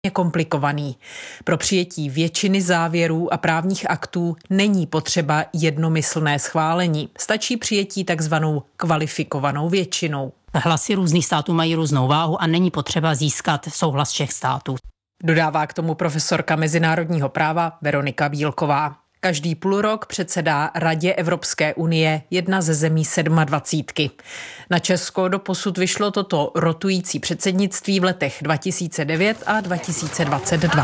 je komplikovaný. Pro přijetí většiny závěrů a právních aktů není potřeba jednomyslné schválení. Stačí přijetí takzvanou kvalifikovanou většinou. Hlasy různých států mají různou váhu a není potřeba získat souhlas všech států. Dodává k tomu profesorka mezinárodního práva Veronika Bílková. Každý půlrok předsedá Radě Evropské unie jedna ze zemí 27. Na Česko doposud vyšlo toto rotující předsednictví v letech 2009 a 2022.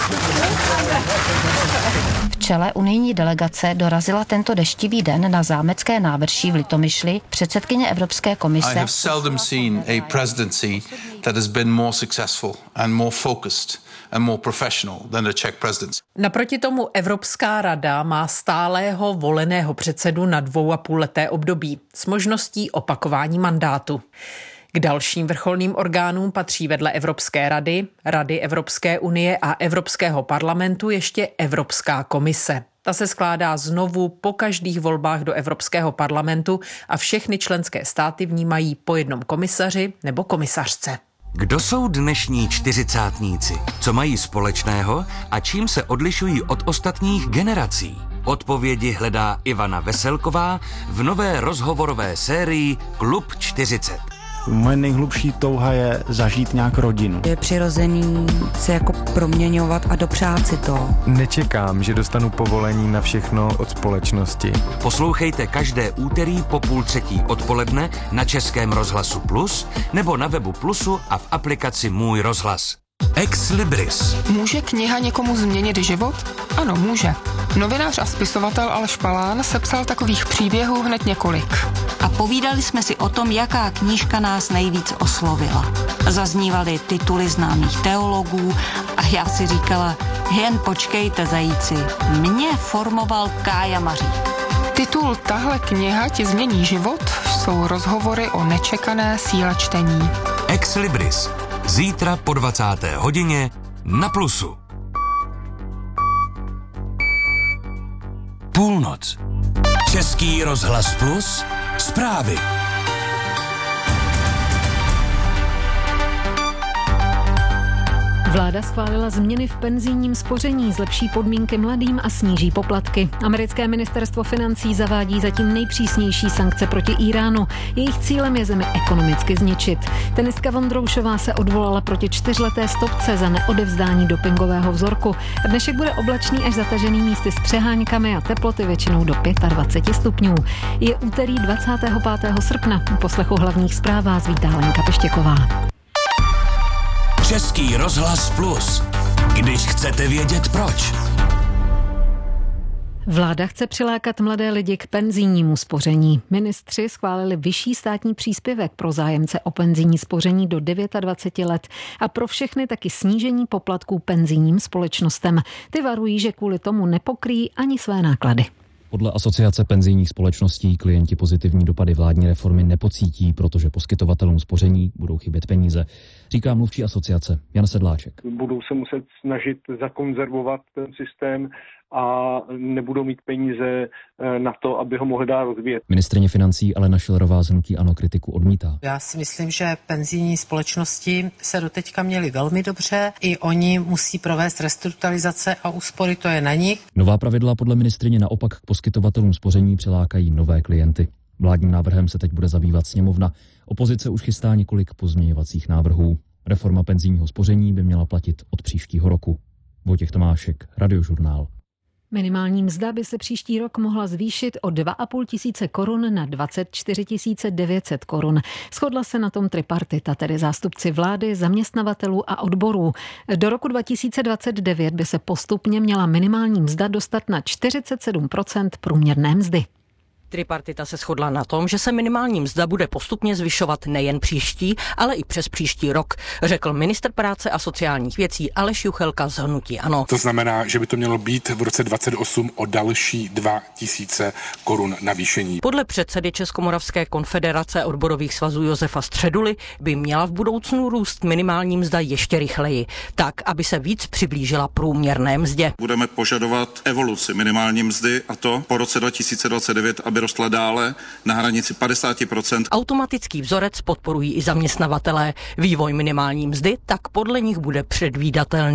V čele unijní delegace dorazila tento deštivý den na zámecké návrší v Litomyšli předsedkyně Evropské komise. I have seldom seen a presidency that has been more successful and more focused and more professional than the Czech presidency. Naproti tomu Evropská rada má stálého voleného předsedu na 2,5leté období s možností opakování mandátu. K dalším vrcholným orgánům patří vedle Evropské rady, Rady Evropské unie a Evropského parlamentu ještě Evropská komise. Ta se skládá znovu po každých volbách do Evropského parlamentu a všechny členské státy v ní mají po jednom komisaři nebo komisařce. Kdo jsou dnešní čtyřicátníci? Co mají společného a čím se odlišují od ostatních generací? Odpovědi hledá Ivana Veselková v nové rozhovorové sérii Klub 40. Moje nejhlubší touha je zažít nějak rodinu. Je přirozený se jako proměňovat a dopřát si to. Nečekám, že dostanu povolení na všechno od společnosti. Poslouchejte každé úterý po 2:30 odpoledne na Českém rozhlasu Plus nebo na webu Plusu a v aplikaci Můj rozhlas. Ex Libris. Může kniha někomu změnit život? Ano, může. Novinář a spisovatel Aleš Palán sepsal takových příběhů hned několik. A povídali jsme si o tom, jaká knížka nás nejvíc oslovila. Zaznívaly tituly známých teologů a já si říkala, jen počkejte zajíci, mě formoval Kája Mařík. Titul Tahle kniha ti změní život jsou rozhovory o nečekané síle čtení. Ex Libris. Zítra po 20. hodině na Plusu. Půlnoc. Český rozhlas Plus. Zprávy. Vláda schválila změny v penzijním spoření, zlepší podmínky mladým a sníží poplatky. Americké ministerstvo financí zavádí zatím nejpřísnější sankce proti Íránu. Jejich cílem je zemi ekonomicky zničit. Tenistka Vondroušová se odvolala proti 4leté stopce za neodevzdání dopingového vzorku. Dnešek bude oblačný až zatažený místy s přeháňkami a teploty většinou do 25 stupňů. Je úterý 25. srpna. U poslechu hlavních zpráv vás vítá Lenka Peštěková. Český rozhlas Plus. Když chcete vědět proč. Vláda chce přilákat mladé lidi k penzijnímu spoření. Ministři schválili vyšší státní příspěvek pro zájemce o penzijní spoření do 29 let a pro všechny taky snížení poplatků penzijním společnostem. Ty varují, že kvůli tomu nepokryjí ani své náklady. Podle Asociace penzijních společností klienti pozitivní dopady vládní reformy nepocítí, protože poskytovatelům spoření budou chybět peníze, říká mluvčí asociace Jan Sedláček. Budou se muset snažit zakonzervovat ten systém a nebudou mít peníze na to, aby ho mohli dál rozvíjet. Ministryně financí Alena Schillerová z hnutí ANO kritiku odmítá. Já si myslím, že penzijní společnosti se doteďka měly velmi dobře. I oni musí provést restrukturalizace a úspory, to je na nich. Nová pravidla podle ministryně naopak k poskytovatelům spoření přilákají nové klienty. Vládním návrhem se teď bude zabývat sněmovna. Opozice už chystá několik pozměňovacích návrhů. Reforma penzijního spoření by měla platit od příštího roku. Vojtěch Tomášek, Radiožurnál. Minimální mzda by se příští rok mohla zvýšit o 2,5 tisíce korun na 24 900 korun. Shodla se na tom tripartita, tedy zástupci vlády, zaměstnavatelů a odborů. Do roku 2029 by se postupně měla minimální mzda dostat na 47% průměrné mzdy. Tripartita se shodla na tom, že se minimální mzda bude postupně zvyšovat nejen příští, ale i přes příští rok, řekl ministr práce a sociálních věcí Aleš Juchelka z hnutí ANO. To znamená, že by to mělo být v roce 2028 o další 2 000 korun navýšení. Podle předsedy Českomoravské konfederace odborových svazů Josefa Středuly by měla v budoucnu růst minimální mzda ještě rychleji, tak, aby se víc přiblížila průměrné mzdě. Budeme požadovat evoluci minimální mzdy a to po roce 2029, aby by rostla dále na hranici 50%. Automatický vzorec podporují i zaměstnavatelé. Vývoj minimální mzdy tak podle nich bude předvídatelný.